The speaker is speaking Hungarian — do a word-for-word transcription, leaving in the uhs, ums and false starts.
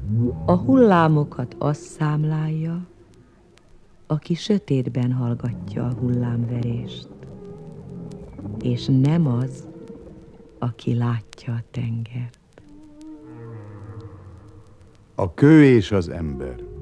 A hullámokat az számlálja, aki sötétben hallgatja a hullámverést, és nem az, aki látja a tengert. A kő és az ember.